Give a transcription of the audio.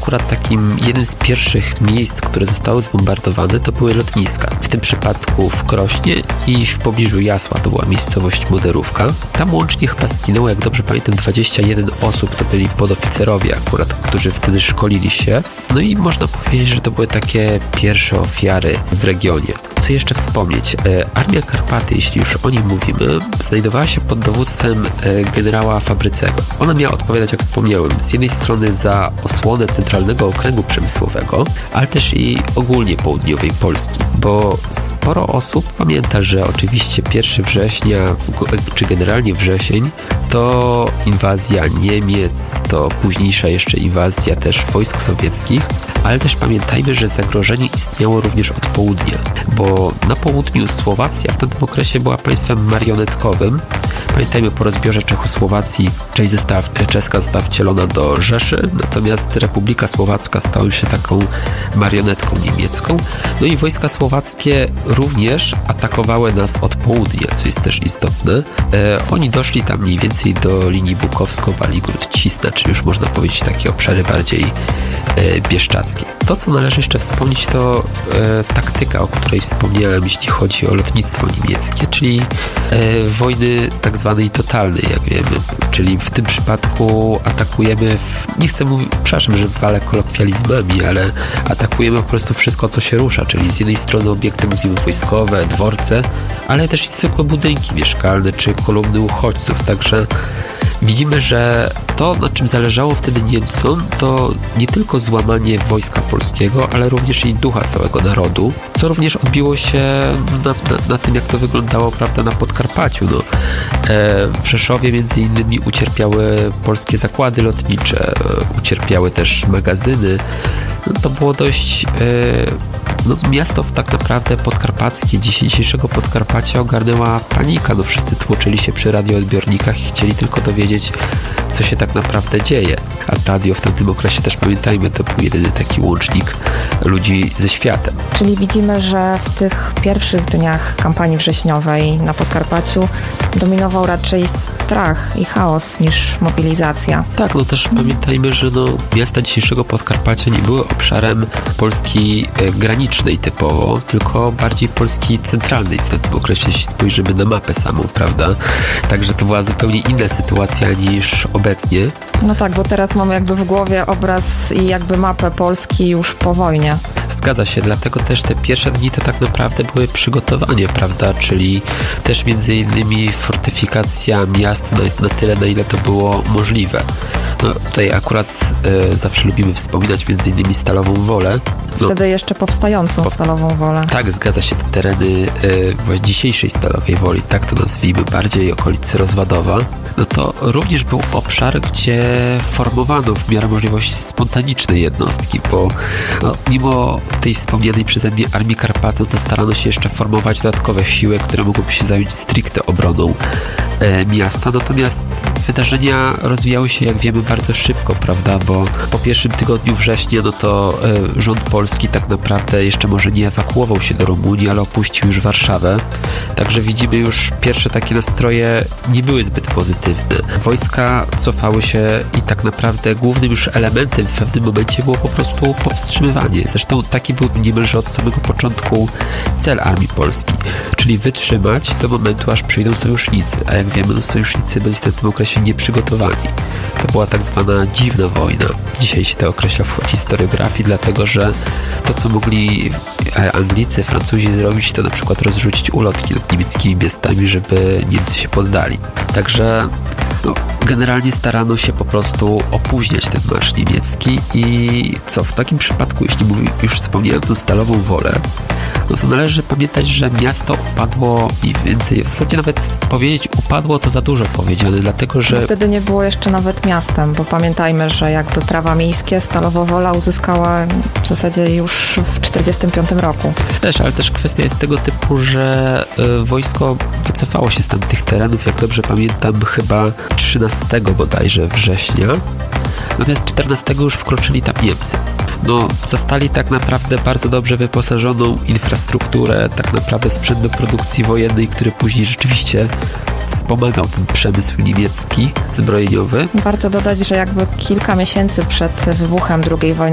akurat takim jednym z pierwszych miejsc, które zostały zbombardowane, to były lotniska. W tym przypadku w Krośnie i w pobliżu Jasła, to była miejscowość Moderówka. Tam łącznie chyba zginęło, jak dobrze pamiętam, 21 osób, to byli podoficerowie akurat, którzy wtedy szkolili się. No i można powiedzieć, że to były takie pierwsze ofiary w regionie. Co jeszcze wspomnieć? Armia Karpaty, jeśli już o nim mówimy, znajdowała się pod dowództwem generała Fabrycego. Ona miała odpowiadać, jak wspomniałem, z jednej strony za osłonę centralnego okręgu przemysłowego, ale też i ogólnie południowej Polski, bo sporo osób pamięta, że oczywiście 1 września, czy generalnie wrzesień, to inwazja Niemiec, to późniejsza jeszcze inwazja też wojsk sowieckich, ale też pamiętajmy, że zagrożenie istniało również od południa, bo na południu Słowacja w tamtym okresie była państwem marionetkowym. Pamiętajmy, po rozbiorze Czechosłowacji czeska została wcielona do Rzeszy, natomiast Republika Słowacka stała się taką marionetką niemiecką. No i wojska słowackie również atakowały nas od południa, co jest też istotne. Oni doszli tam mniej więcej do linii Bukowsko-Baligród-Cisna, czyli już można powiedzieć takie obszary bardziej bieszczackie. To, co należy jeszcze wspomnieć, to taktyka, o której wspomniałem, jeśli chodzi o lotnictwo niemieckie, czyli wojny tak zwanej totalnej, jak wiemy. Czyli w tym przypadku atakujemy, nie chcę mówić, przepraszam, że walę kolokwializmami, ale atakujemy po prostu wszystko, co się rusza, czyli z jednej strony obiekty mówimy wojskowe, dworce, ale też i zwykłe budynki mieszkalne, czy kolumny uchodźców, także widzimy, że to, na czym zależało wtedy Niemcom, to nie tylko złamanie wojska polskiego, ale również i ducha całego narodu, co również odbiło się na tym, jak to wyglądało, prawda, na Podkarpaciu. W Rzeszowie między innymi ucierpiały polskie zakłady lotnicze, ucierpiały też magazyny. To było dość... miasto tak naprawdę podkarpackie, dzisiejszego Podkarpacia ogarnęła panika. Wszyscy tłoczyli się przy radioodbiornikach i chcieli tylko dowiedzieć, co się tak naprawdę dzieje. A radio w tamtym okresie, też pamiętajmy, to był jedyny taki łącznik ludzi ze światem. Czyli widzimy, że w tych pierwszych dniach kampanii wrześniowej na Podkarpaciu dominował raczej strach i chaos niż mobilizacja. Tak, też pamiętajmy, że miasta dzisiejszego Podkarpacia nie były obszarem Polski granicznej typowo, tylko bardziej Polski centralnej w tym okresie, jeśli spojrzymy na mapę samą, prawda? Także to była zupełnie inna sytuacja niż obecnie. No tak, bo teraz mamy jakby w głowie obraz i jakby mapę Polski już po wojnie. Zgadza się, dlatego też te pierwsze dni to tak naprawdę były przygotowanie, prawda? Czyli też między innymi fortyfikacja miast na tyle, na ile to było możliwe. Tutaj akurat zawsze lubimy wspominać między innymi Stalową Wolę. Wtedy jeszcze powstającą Stalową Wolę. Tak, zgadza się, te tereny dzisiejszej Stalowej Woli, tak to nazwijmy, bardziej okolicy Rozwadowa, to również był obszar, gdzie formowano w miarę możliwości spontaniczne jednostki, bo mimo tej wspomnianej przeze mnie Armii Karpaty, to starano się jeszcze formować dodatkowe siły, które mogłyby się zająć stricte obroną miasta. Natomiast wydarzenia rozwijały się, jak wiemy, bardzo szybko, prawda, bo po pierwszym tygodniu września, to rząd polski tak naprawdę jeszcze może nie ewakuował się do Rumunii, ale opuścił już Warszawę. Także widzimy, już pierwsze takie nastroje nie były zbyt pozytywne. Wojska cofały się i tak naprawdę głównym już elementem w pewnym momencie było po prostu powstrzymywanie. Zresztą taki był niemalże od samego początku cel Armii Polskiej, czyli wytrzymać do momentu, aż przyjdą sojusznicy. A jak wiemy, sojusznicy byli w tym okresie nieprzygotowani. To była tak zwana dziwna wojna. Dzisiaj się to określa w historiografii, dlatego że to, co mogli Anglicy, Francuzi zrobić, to na przykład rozrzucić ulotki nad niemieckimi miastami, żeby Niemcy się poddali. Także generalnie starano się po prostu opóźniać ten marsz niemiecki i w takim przypadku, jeśli już wspomniałem tą Stalową Wolę, to należy pamiętać, że miasto upadło mniej więcej, w zasadzie nawet powiedzieć upadło to za dużo powiedziane, dlatego że... Wtedy nie było jeszcze nawet miastem, bo pamiętajmy, że jakby prawa miejskie Stalowa Wola uzyskała w zasadzie już w 1945 roku. Ale też kwestia jest tego typu, że wojsko wycofało się z tamtych terenów, jak dobrze pamiętam, chyba 13 bodajże września. Natomiast 14 już wkroczyli tam Niemcy. Zastali tak naprawdę bardzo dobrze wyposażoną infrastrukturę, tak naprawdę sprzęt do produkcji wojennej, który później rzeczywiście wspomagał ten przemysł niemiecki, zbrojeniowy. Warto dodać, że jakby kilka miesięcy przed wybuchem II wojny